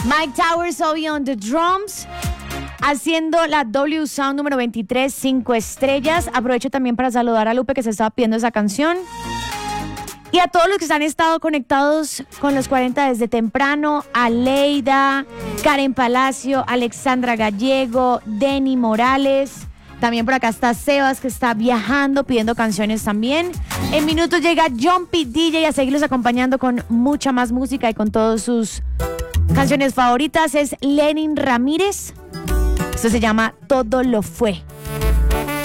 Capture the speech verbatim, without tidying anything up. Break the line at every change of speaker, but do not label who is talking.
Mike Towers hoy on the drums, haciendo la W Sound número veintitrés, cinco estrellas. Aprovecho también para saludar a Lupe, que se estaba pidiendo esa canción. Y a todos los que han estado conectados con los cuarenta desde temprano, a Leida, Karen Palacio, Alexandra Gallego, Denny Morales. También por acá está Sebas, que está viajando, pidiendo canciones también. En minutos llega Jumpy D J a seguirlos acompañando con mucha más música y con todas sus canciones favoritas. Es Lenin Ramírez. Esto se llama Todo lo Fue.